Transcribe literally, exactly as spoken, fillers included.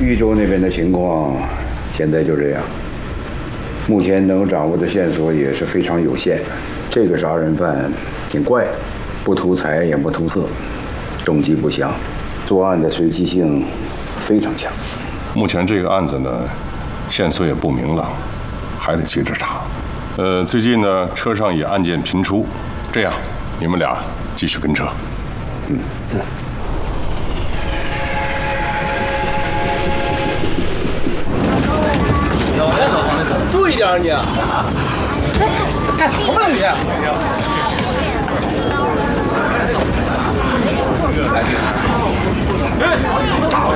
豫州那边的情况现在就这样，目前能掌握的线索也是非常有限。这个杀人犯挺怪的，不图财也不图色，动机不详，作案的随机性非常强。 目前这个案子呢，线索也不明朗，还得接着查。呃，最近呢，车上也案件频出，这样，你们俩继续跟车。 嗯嗯。 注意点啊你！干什么呢你？哎，咋了？